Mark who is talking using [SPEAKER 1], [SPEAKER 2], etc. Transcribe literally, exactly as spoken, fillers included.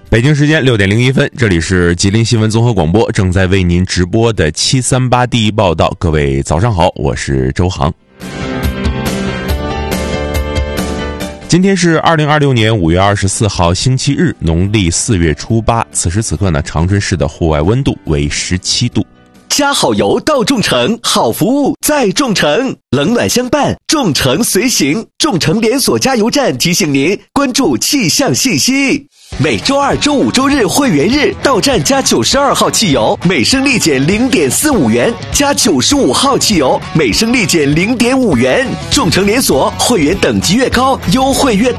[SPEAKER 1] 北京时间六点零一分，这里是吉林新闻综合广播，正在为您直播的七三八第一报道。各位早上好，我是周航。今天是二零二六年五月二十四号星期日，农历四月初八。此时此刻呢，长春市的户外温度为十七度。
[SPEAKER 2] 加好油到众诚，好服务在众诚，冷暖相伴，众诚随行。众诚连锁加油站提醒您关注气象信息。每周二、周五、周日会员日到站加九十二号汽油，每升立减零点四五元；加九十五号汽油，每升立减零点五元。众诚连锁会员等级越高，优惠越大。